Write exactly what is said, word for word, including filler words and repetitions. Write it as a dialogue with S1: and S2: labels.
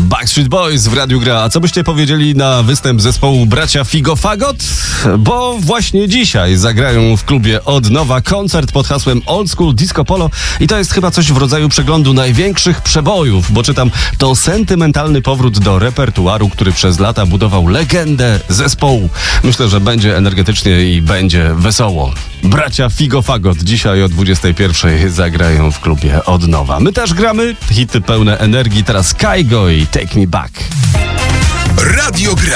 S1: Backstreet Boys w Radiu Gra. A co byście powiedzieli na występ zespołu bracia Figo Fagot? Bo właśnie dzisiaj zagrają w klubie od nowa koncert pod hasłem Old School Disco Polo i to jest chyba coś w rodzaju przeglądu największych przebojów, bo czytam, to sentymentalny powrót do repertuaru, który przez lata budował legendę zespołu. Myślę, że będzie energetycznie i będzie wesoło. Bracia Figo Fagot dzisiaj o dwudziestej pierwszej zagrają w klubie od nowa. My też gramy, hity pełne energii, teraz Kygo i Take Me Back.
S2: Radio Gra.